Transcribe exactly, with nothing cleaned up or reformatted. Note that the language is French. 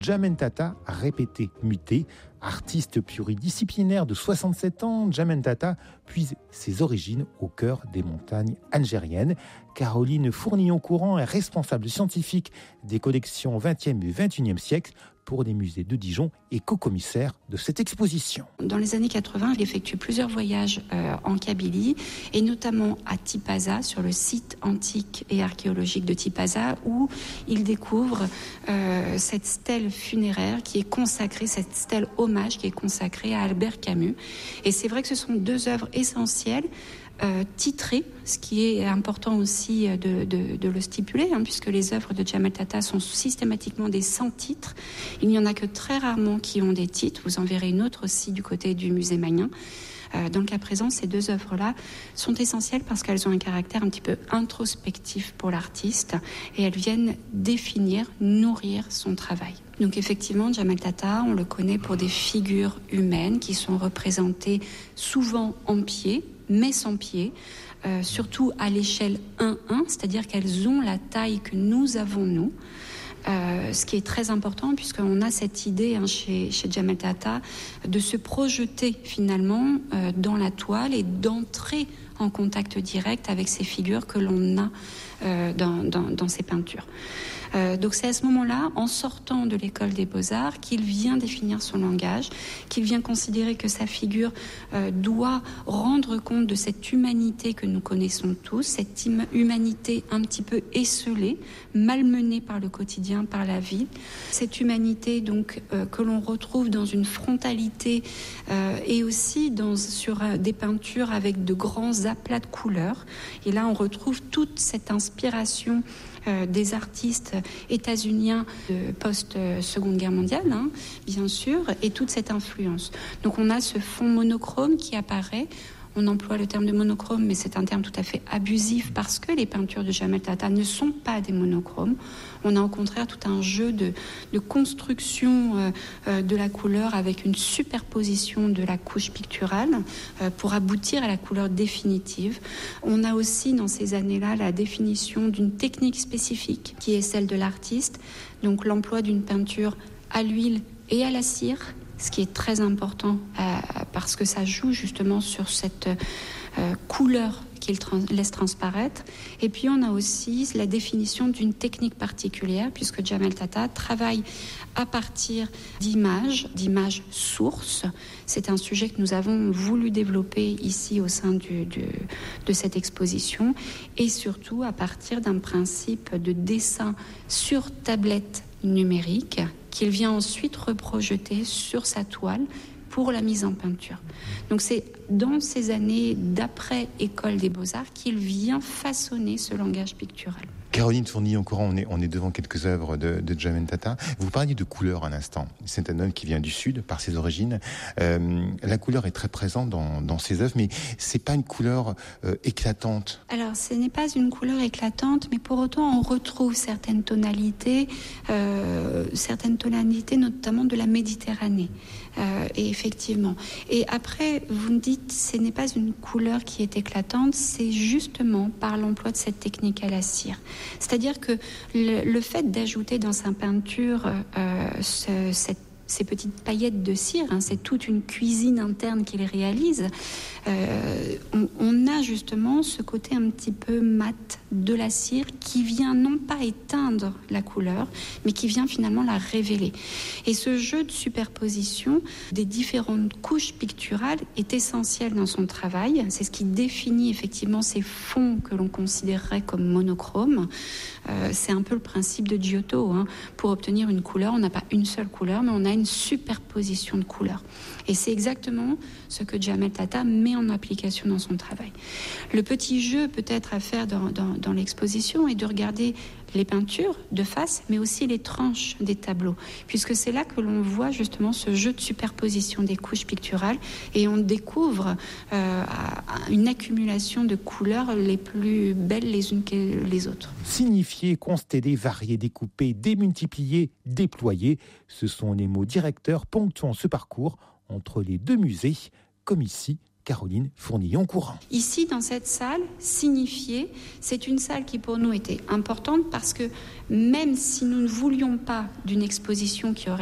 Djamel Tata, répété, muté, artiste pluridisciplinaire de soixante-sept ans, Djamel Tata puise ses origines au cœur des montagnes algériennes. Caroline Fournillon-Courant est responsable scientifique des collections vingtième et vingt et unième siècle pour les musées de Dijon et co-commissaire de cette exposition. Dans les années quatre-vingts, il effectue plusieurs voyages euh, en Kabylie et notamment à Tipaza, sur le site antique et archéologique de Tipaza, où il découvre euh, cette stèle funéraire qui est consacrée, cette stèle hommage qui est consacrée à Albert Camus. Et c'est vrai que ce sont deux œuvres essentielles, Euh, titrées, ce qui est important aussi de, de, de le stipuler, hein, puisque les œuvres de Djamel Tata sont systématiquement des sans titres. Il n'y en a que très rarement qui ont des titres. Vous en verrez une autre aussi du côté du musée Magnin. Euh, dans le cas présent, ces deux œuvres-là sont essentielles parce qu'elles ont un caractère un petit peu introspectif pour l'artiste et elles viennent définir, nourrir son travail. Donc effectivement, Djamel Tata, on le connaît pour des figures humaines qui sont représentées souvent en pied, mais sans pied, euh, surtout à l'échelle un un, c'est-à-dire qu'elles ont la taille que nous avons nous. Euh, ce qui est très important puisqu'on a cette idée hein, chez, chez Djamel Tata de se projeter finalement euh, dans la toile et d'entrer en contact direct avec ces figures que l'on a euh, dans, dans, dans ces peintures. Euh, donc c'est à ce moment-là, en sortant de l'école des Beaux-Arts, qu'il vient définir son langage, qu'il vient considérer que sa figure euh, doit rendre compte de cette humanité que nous connaissons tous, cette im- humanité un petit peu esseulée, malmenée par le quotidien, par la vie. Cette humanité donc euh, que l'on retrouve dans une frontalité euh, et aussi dans, sur euh, des peintures avec de grands aplats de couleurs. Et là, on retrouve toute cette inspiration Euh, des artistes états-uniens de post-Seconde Guerre mondiale, hein, bien sûr, et toute cette influence. Donc on a ce fond monochrome qui apparaît. On emploie le terme de monochrome, mais c'est un terme tout à fait abusif parce que les peintures de Djamel Tata ne sont pas des monochromes. On a au contraire tout un jeu de, de construction euh, euh, de la couleur avec une superposition de la couche picturale euh, pour aboutir à la couleur définitive. On a aussi dans ces années-là la définition d'une technique spécifique qui est celle de l'artiste, donc l'emploi d'une peinture à l'huile et à la cire, ce qui est très important euh, parce que ça joue justement sur cette euh, couleur qu'il trans- laisse transparaître. Et puis on a aussi la définition d'une technique particulière puisque Djamel Tata travaille à partir d'images, d'images sources. C'est un sujet que nous avons voulu développer ici au sein du, du, de cette exposition et surtout à partir d'un principe de dessin sur tablette numérique qu'il vient ensuite reprojeter sur sa toile pour la mise en peinture. Donc c'est dans ces années d'après-école des Beaux-Arts qu'il vient façonner ce langage pictural. Caroline Fournillon-Courant, on est, on est devant quelques œuvres de, de Djamel Tata. Vous parliez de couleur à l'instant. C'est un homme qui vient du Sud, par ses origines. Euh, la couleur est très présente dans, dans ses œuvres, mais c'est pas une couleur euh, éclatante. Alors, ce n'est pas une couleur éclatante, mais pour autant, on retrouve certaines tonalités, euh, certaines tonalités, notamment de la Méditerranée. Euh, et effectivement. Et après, vous me dites, ce n'est pas une couleur qui est éclatante, c'est justement par l'emploi de cette technique à la cire. C'est-à-dire que le, le fait d'ajouter dans sa peinture euh, ce, cette ces petites paillettes de cire, hein, c'est toute une cuisine interne qu'il réalise. Euh, on, on a justement ce côté un petit peu mat de la cire qui vient non pas éteindre la couleur, mais qui vient finalement la révéler. Et ce jeu de superposition des différentes couches picturales est essentiel dans son travail. C'est ce qui définit effectivement ces fonds que l'on considérerait comme monochromes. Euh, c'est un peu le principe de Giotto. Hein. Pour obtenir une couleur, on n'a pas une seule couleur, mais on a une superposition de couleurs. Et c'est exactement ce que Djamel Tata met en application dans son travail. Le petit jeu peut-être à faire dans, dans, dans l'exposition est de regarder les peintures de face, mais aussi les tranches des tableaux, puisque c'est là que l'on voit justement ce jeu de superposition des couches picturales et on découvre euh, une accumulation de couleurs les plus belles les unes que les autres. Signifier, consteller, varier, découper, démultiplier, déployer, ce sont les mots directeurs ponctuant ce parcours entre les deux musées, comme ici, Caroline Fournillon-Courant. Ici, dans cette salle, signifiée, c'est une salle qui pour nous était importante parce que même si nous ne voulions pas d'une exposition qui aurait